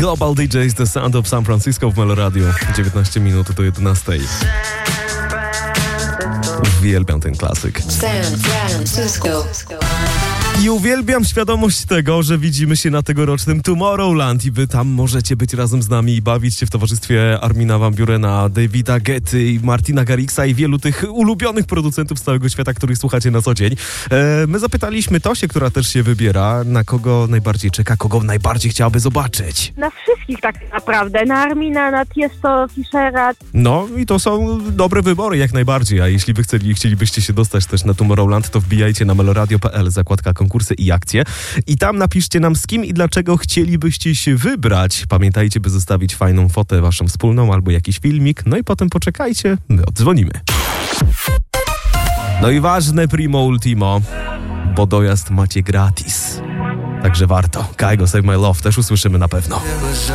Global DJs The Sound of San Francisco w Melo Radio. 19 minut do 11. Uwielbiam ten klasyk. San Francisco. I uwielbiam świadomość tego, że widzimy się na tegorocznym Tomorrowland i wy tam możecie być razem z nami i bawić się w towarzystwie Armina Van Burena, Davida Guetty i Martina Garrixa i wielu tych ulubionych producentów z całego świata, których słuchacie na co dzień. My zapytaliśmy Tosię, która też się wybiera, na kogo najbardziej czeka, kogo najbardziej chciałaby zobaczyć. Na wszystkich tak naprawdę, na Armina, na Tiesto, Fischera. No i to są dobre wybory jak najbardziej, a jeśli wy chcielibyście się dostać też na Tomorrowland, to wbijajcie na meloradio.pl, zakładka konkursy i akcje i tam napiszcie nam, z kim i dlaczego chcielibyście się wybrać. Pamiętajcie, by zostawić fajną fotę waszą wspólną albo jakiś filmik, no i potem poczekajcie, my oddzwonimy. No i ważne primo ultimo, bo dojazd macie gratis. Także warto. Kygo, Save My Love też usłyszymy na pewno.